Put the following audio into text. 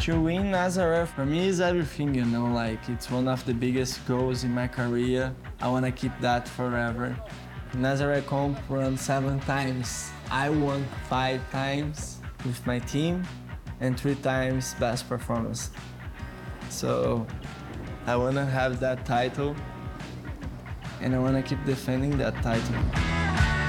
To win Nazareth for me is everything, you know, like it's one of the biggest goals in my career. I want to keep that forever. Nazareth Comp won 7 times. I won 5 times with my team and 3 times best performance. So I want to have that title and I want to keep defending that title.